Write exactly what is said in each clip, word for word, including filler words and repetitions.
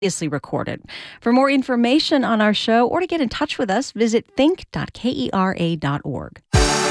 Previously recorded. For more information on our show or to get in touch with us, visit think dot kera dot org.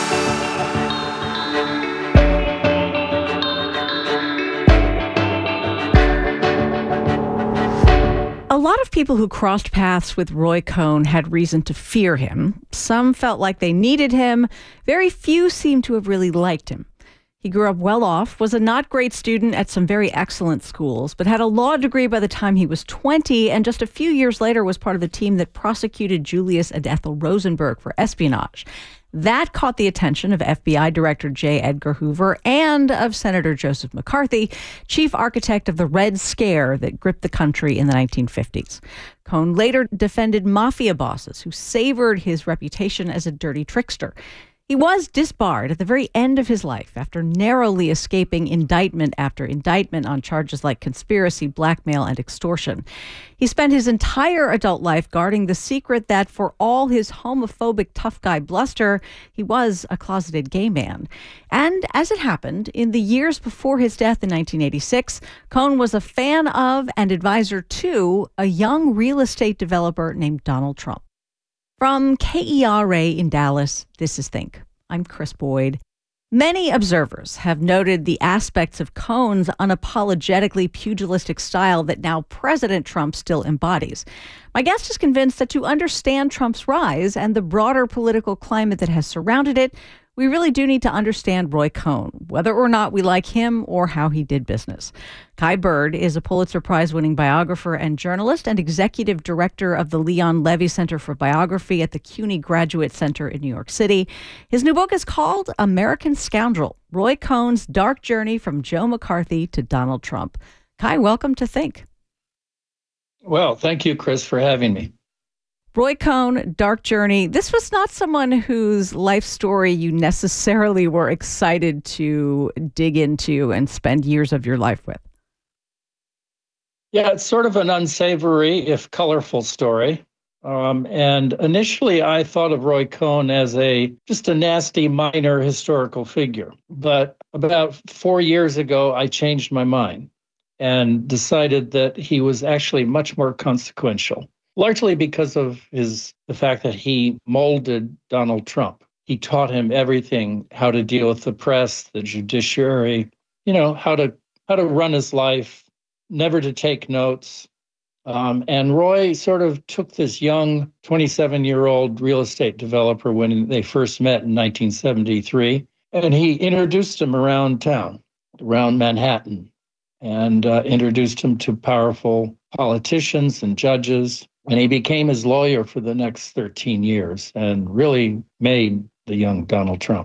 A lot of people who crossed paths with Roy Cohn had reason to fear him. Some felt like they needed him. Very few seemed to have really liked him. He grew up well off, was a not great student at some very excellent schools, but had a law degree by the time he was twenty, and just a few years later was part of the team that prosecuted Julius and Ethel Rosenberg for espionage. That caught the attention of F B I Director J. Edgar Hoover and of Senator Joseph McCarthy, chief architect of the Red Scare that gripped the country in the nineteen fifties. Cohn later defended mafia bosses who savored his reputation as a dirty trickster. He was disbarred at the very end of his life after narrowly escaping indictment after indictment on charges like conspiracy, blackmail, and extortion. He spent his entire adult life guarding the secret that, for all his homophobic tough guy bluster, he was a closeted gay man. And as it happened, in the years before his death in nineteen eighty-six, Cohn was a fan of and advisor to a young real estate developer named Donald Trump. From K E R A in Dallas, this is Think. I'm Chris Boyd. Many observers have noted the aspects of Cohn's unapologetically pugilistic style that now President Trump still embodies. My guest is convinced that to understand Trump's rise and the broader political climate that has surrounded it, we really do need to understand Roy Cohn, whether or not we like him or how he did business. Kai Bird is a Pulitzer Prize-winning biographer and journalist and executive director of the Leon Levy Center for Biography at the CUNY Graduate Center in New York City. His new book is called American Scoundrel: Roy Cohn's Dark Journey from Joe McCarthy to Donald Trump. Kai, welcome to Think. Well, thank you, Chris, for having me. Roy Cohn, Dark Journey. This was not someone whose life story you necessarily were excited to dig into and spend years of your life with. Yeah, it's sort of an unsavory, if colorful story. Um, and initially, I thought of Roy Cohn as a just a nasty minor historical figure. But about four years ago, I changed my mind and decided that he was actually much more consequential. Largely because of his the fact that he molded Donald Trump. He taught him everything, how to deal with the press, the judiciary, you know, how to how to run his life, never to take notes. Um, and Roy sort of took this young twenty-seven-year-old real estate developer when they first met in nineteen seventy-three, and he introduced him around town, around Manhattan, and uh, introduced him to powerful politicians and judges. And he became his lawyer for the next thirteen years and really made the young Donald Trump.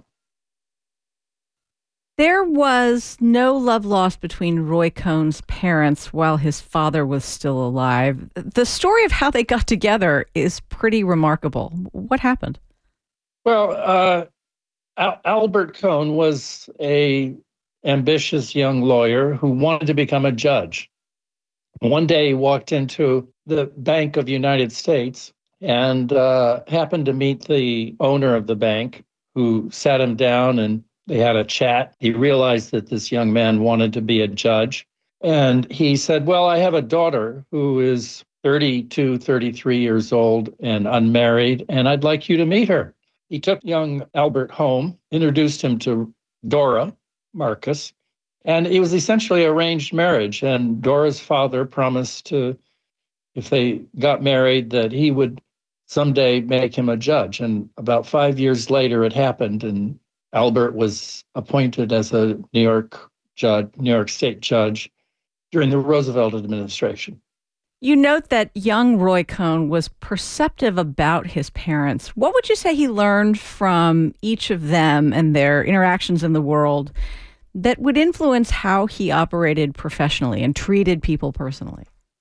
There was no love lost between Roy Cohn's parents while his father was still alive. The story of how they got together is pretty remarkable. What happened? Well, uh, Al- Albert Cohn was a ambitious young lawyer who wanted to become a judge. One day he walked into the Bank of the United States and uh, happened to meet the owner of the bank, who sat him down and they had a chat. He realized that this young man wanted to be a judge. And he said, well, I have a daughter who is thirty-two, thirty-three years old and unmarried, and I'd like you to meet her. He took young Albert home, introduced him to Dora Marcus, and it was essentially arranged marriage. And Dora's father promised to, if they got married, that he would someday make him a judge. And about five years later, it happened, and Albert was appointed as a New York judge, New York State judge during the Roosevelt administration. You note that young Roy Cohn was perceptive about his parents. What would you say he learned from each of them and their interactions in the world that would influence how he operated professionally and treated people personally?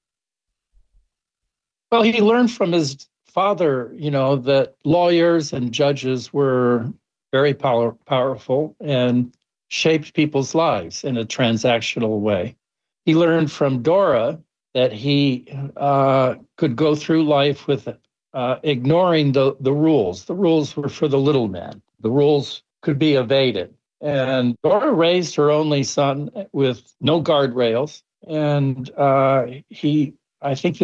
Well, he learned from his father, you know, that lawyers and judges were very power, powerful and shaped people's lives in a transactional way. He learned from Dora that he uh, could go through life with uh, ignoring the, the rules. The rules were for the little man. The rules could be evaded. And Dora raised her only son with no guardrails. And uh, he I think